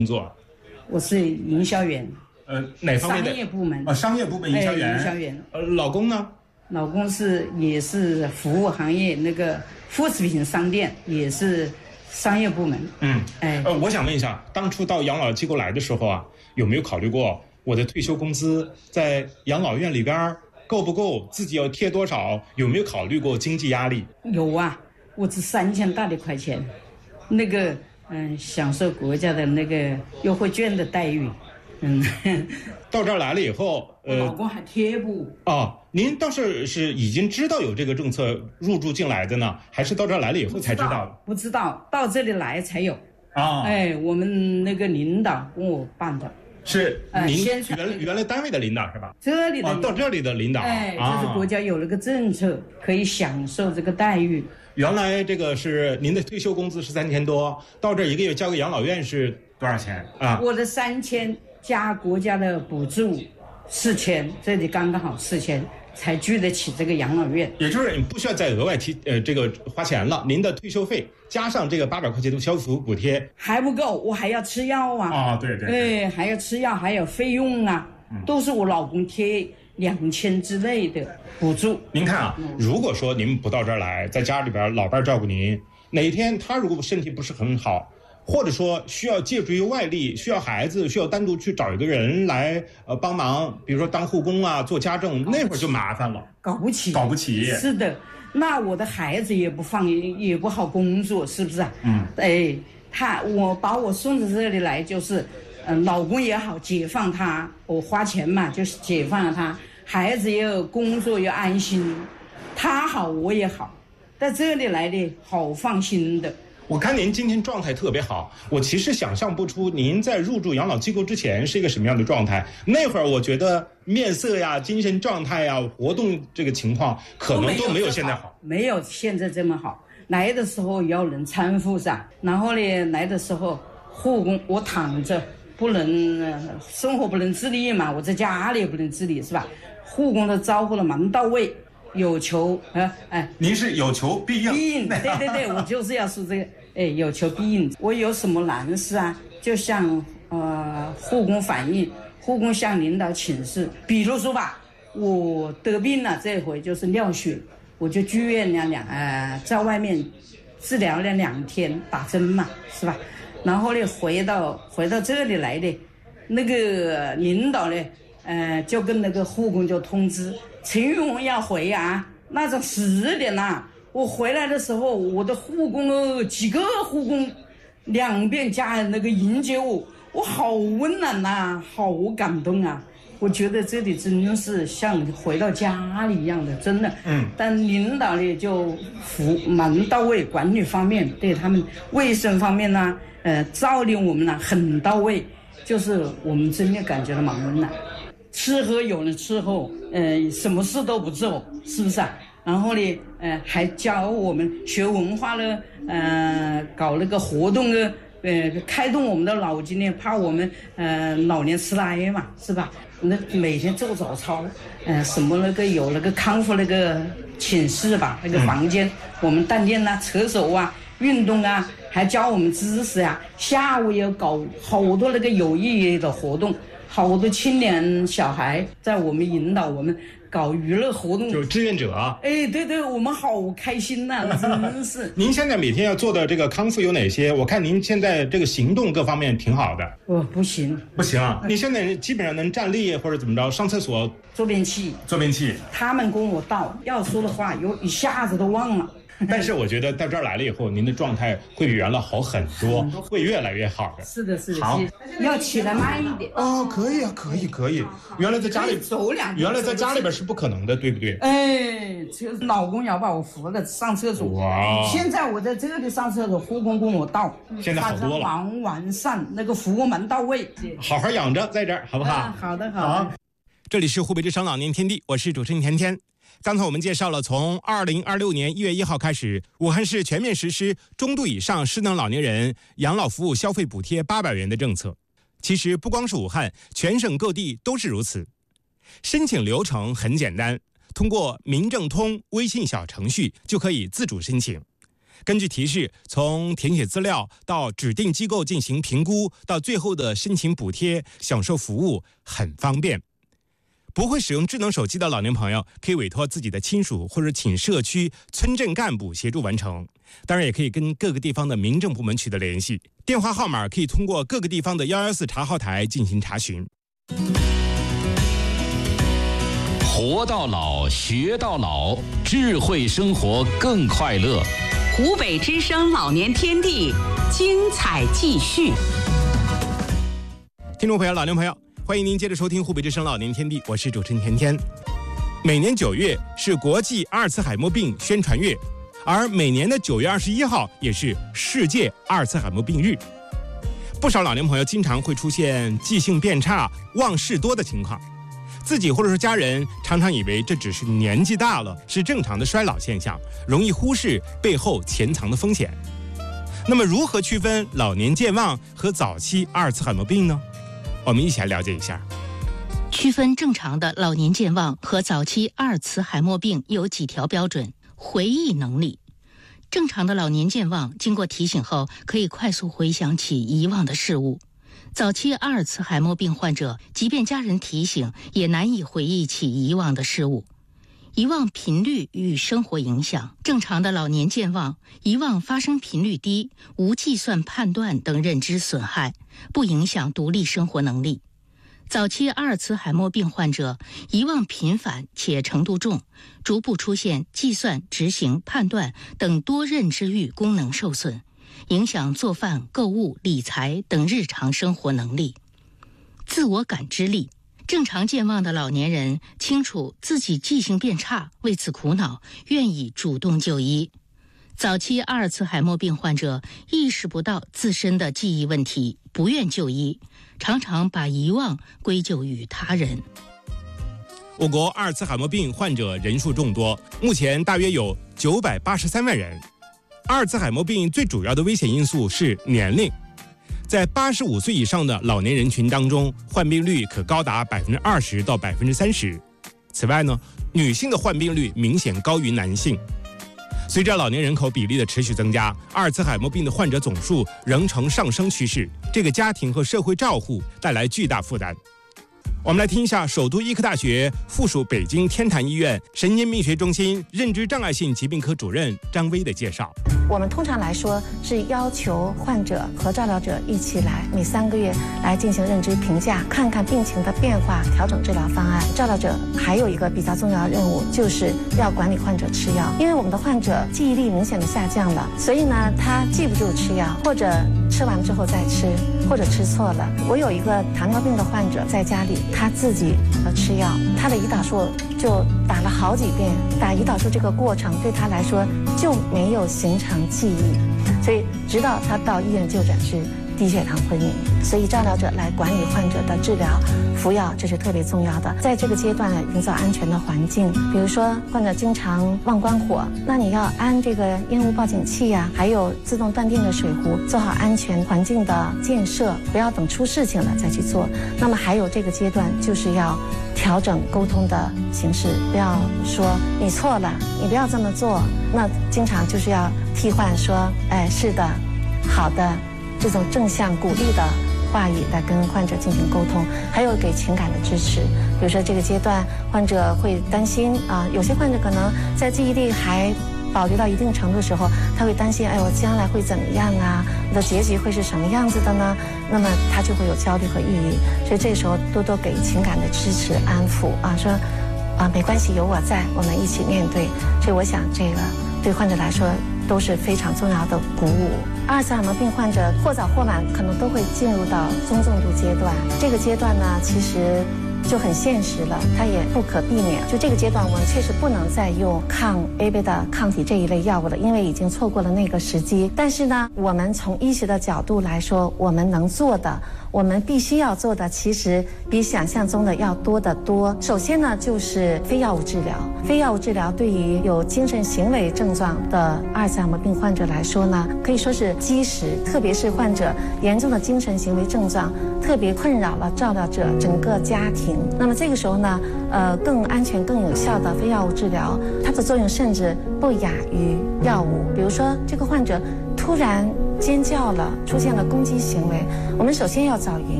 工作？ 我是营销员。 哪方面的？ 商业部门。 商业部门营销员。 营销员。 老公呢？ 老公也是服务行业，那个副食品商店也是商业部门。 我想问一下，当初到养老机构来的时候啊，有没有考虑过我的退休工资在养老院里边够不够？自己要贴多少？有没有考虑过经济压力？ 有啊，我只3000大的块钱，那个享受国家的那个优惠券的待遇。 到这儿来了以后， 我老公还贴补。 您倒是已经知道有这个政策入驻进来的呢，还是到这儿来了以后才知道的？ 不知道，到这里来才有。我们那个领导跟我办的。 是您原来单位的领导是吧？ 这里的到这里的领导。 就是国家有了个政策，可以享受这个待遇。 原来这个是您的退休工资是3000多，到这1个月交给养老院是多少钱啊？我的 3000加国家的补助4000，这里刚刚好4000，才聚得起这个养老院。 也就是你不需要再额外这个花钱了，您的退休费加上这个800块钱的消费补贴还不够，我还要吃药啊。 对， 还要吃药，还有费用啊，都是我老公贴2000之类的补助。 您看啊，如果说您不到这儿来，在家里边老伴照顾您，哪天他如果身体不是很好，或者说需要借助于外力，需要孩子，需要单独去找一个人来帮忙，比如说当护工啊，做家政，那会儿就麻烦了， 搞不起。 是的，那我的孩子也不好工作，是不是啊？我把我送到这里来，就是老公也好，解放他，我花钱嘛，就是解放了他，孩子也有工作，也安心，他好我也好，在这里来的好放心的。 我看您今天状态特别好，我其实想象不出您在入住养老机构之前是一个什么样的状态。那会儿我觉得面色呀、精神状态呀、活动这个情况可能都没有现在好， 没有现在这么好。来的时候要人搀扶噻，然后呢，来的时候护工我躺着，不能生活不能自理嘛，我在家里也不能自理是吧？护工的招呼的蛮到位。有求您是有求必应。 对，我就是要说这个，有求必应。我有什么难事啊，就向护工反映，护工向领导请示。比如说吧，我得病了，这回就是尿血，我就住院在外面治疗了2天，打针嘛，是吧？然后呢，回到这里来的，那个领导呢，就跟那个护工就通知。陈玉红要回啊，那就10点了。我回来的时候，我的护工几个护工2边家人那个迎接我，我好温暖呐，好感动啊！我觉得这里真的是像回到家里一样的，真的。但领导呢就蛮到位，管理方面对他们卫生方面呢，照料我们呢很到位，就是我们真的感觉到蛮温暖。吃喝有人伺候，什么事都不做，是不是啊？然后呢，还教我们学文化了，搞那个活动呢，开动我们的脑筋呢，怕我们老年痴呆嘛，是吧？那每天做早操，什么那个有那个康复那个寝室吧，那个房间，我们锻炼啊，扯手啊，运动啊，还教我们知识啊。下午也搞好多那个有意义的活动。好多青年小孩在我们引导我们搞娱乐活动， 就是志愿者。 对，我们好开心呐，真是。 您现在每天要做的这个康复有哪些？我看您现在这个行动各方面挺好的。 不行啊！ 你现在基本上能站立或者怎么着？上厕所坐便器。他们跟我道，要说的话一下子都忘了。 但是我觉得到这儿来了以后，您的状态会比原来好很多，会越来越好的。 是的。 好， 要起来慢一点。 可以啊，可以。原来在家里走2步， 原来在家里边是不可能的，对不对？ 就是老公要把我扶着上厕所。 哇！ 现在我在这里上厕所，护工跟我道， 现在好多了， 完善，那个服务蛮到位。 好好养着，在这儿好不好？ 好的。 这里是湖北之声老年天地，我是主持人甜甜。刚才我们介绍了从2026年1月1号开始，武汉市全面实施中度以上失能老年人养老服务消费补贴800元的政策。其实不光是武汉，全省各地都是如此。申请流程很简单，通过民政通微信小程序就可以自主申请。 根据提示，从填写资料到指定机构进行评估，到最后的申请补贴、享受服务，很方便。不会使用智能手机的老年朋友，可以委托自己的亲属或者请社区村镇干部协助完成。当然，也可以跟各个地方的民政部门取得联系，电话号码可以通过各个地方的114查号台进行查询。 活到老，学到老，智慧生活更快乐。 湖北之声老年天地，精彩继续。 听众朋友、老年朋友，欢迎您接着收听湖北之声老年天地，我是主持人甜甜。每年9月是国际阿尔茨海默病宣传月，而每年的9月21号也是世界阿尔茨海默病日。不少老年朋友经常会出现记性变差、忘事多的情况，自己或者是家人常常以为这只是年纪大了，是正常的衰老现象，容易忽视背后潜藏的风险。那么如何区分老年健忘和早期阿尔茨海默病呢？我们一起来了解一下。 区分正常的老年健忘和早期阿尔茨海默病有几条标准。回忆能力，正常的老年健忘经过提醒后可以快速回想起遗忘的事物，早期阿尔茨海默病患者即便家人提醒也难以回忆起遗忘的事物。遗忘频率与生活影响，正常的老年健忘，遗忘发生频率低，无计算判断等认知损害，不影响独立生活能力。早期阿尔茨海默病患者遗忘频繁且程度重，逐步出现计算、执行、判断等多认知域功能受损，影响做饭、购物、理财等日常生活能力。自我感知力，正常健忘的老年人清楚自己记性变差，为此苦恼，愿意主动就医。早期阿尔茨海默病患者意识不到自身的记忆问题，不愿就医，常常把遗忘归咎于他人。 我国阿尔茨海默病患者人数众多，目前大约有983万人。阿尔茨海默病最主要的危险因素是年龄，在85岁以上的老年人群当中，患病率可高达20%到30%。此外呢，女性的患病率明显高于男性。随着老年人口比例的持续增加，阿尔茨海默病的患者总数仍呈上升趋势，这个家庭和社会照护带来巨大负担。我们来听一下首都医科大学附属北京天坛医院神经病学中心认知障碍性疾病科主任张薇的介绍。 我们通常来说是要求患者和照料者一起来，每3个月来进行认知评价，看看病情的变化，调整治疗方案。照料者还有一个比较重要的任务，就是要管理患者吃药，因为我们的患者记忆力明显的下降了，所以呢，他记不住吃药，或者吃完之后再吃，或者吃错了。我有一个糖尿病的患者在家里，他自己吃药，他的胰岛素就打了好几遍，打胰岛素这个过程对他来说就没有形成记忆，所以直到他到医院就诊是低血糖昏迷，所以照料者来管理患者的治疗、服药，这是特别重要的。在这个阶段呢，营造安全的环境，比如说患者经常忘关火，那你要安这个烟雾报警器呀，还有自动断电的水壶，做好安全环境的建设，不要等出事情了再去做。那么还有这个阶段就是要调整沟通的形式，不要说你错了，你不要这么做，那经常就是要替换说，哎，是的，好的，这种正向鼓励的话语来跟患者进行沟通，还有给情感的支持。比如说这个阶段患者会担心啊，有些患者可能在记忆力还保留到一定程度的时候，他会担心，哎，我将来会怎么样啊？我的结局会是什么样子的呢？那么他就会有焦虑和抑郁，所以这时候多多给情感的支持安抚啊，说啊没关系，有我在，我们一起面对。所以我想这个对患者来说都是非常重要的鼓舞。阿尔茨海默病患者或早或晚可能都会进入到中重度阶段，这个阶段呢，其实就很现实了，它也不可避免。就这个阶段，我们确实不能再用抗 A 贝塔抗体这一类药物了，因为已经错过了那个时机。但是呢，我们从医学的角度来说，我们能做的，我们必须要做的，其实比想象中的要多得多。首先呢，就是非药物治疗。非药物治疗对于有精神行为症状的阿尔茨海默病患者来说呢，可以说是基石，特别是患者严重的精神行为症状，特别困扰了照料者整个家庭。 停。那么这个时候呢，更安全、更有效的非药物治疗，它的作用甚至不亚于药物。比如说，这个患者突然尖叫了，出现了攻击行为，我们首先要找原